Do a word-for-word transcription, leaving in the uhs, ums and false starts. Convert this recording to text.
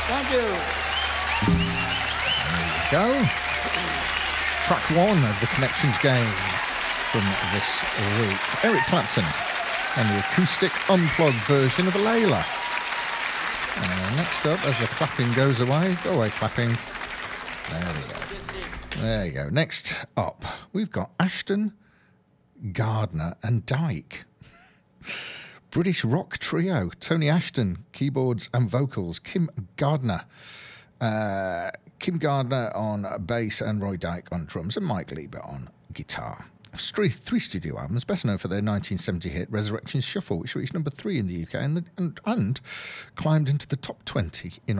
Thank you. There you go. Track one of the Connections game from this week. Eric Clapton and the acoustic unplugged version of Layla. Uh, next up, as the clapping goes away, go away clapping. There we go. There you go. Next up, we've got Ashton, Gardner and Dyke. British rock trio. Tony Ashton, keyboards and vocals. Kim Gardner. Uh, Kim Gardner on bass and Roy Dyke on drums and Mike Lieber on guitar. Three, three studio albums, best known for their nineteen seventy hit Resurrection Shuffle, which reached number three in the U K and, and, and climbed into the top twenty in